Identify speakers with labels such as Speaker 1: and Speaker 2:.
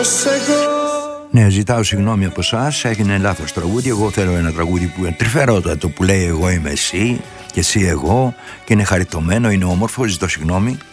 Speaker 1: Ναι, ζητάω συγγνώμη από εσάς, έγινε λάθος τραγούδι. Εγώ θέλω ένα τραγούδι που είναι τρυφερότατο, που λέει εγώ είμαι εσύ και εσύ εγώ, και είναι χαριτωμένο, είναι όμορφο, ζητώ συγγνώμη.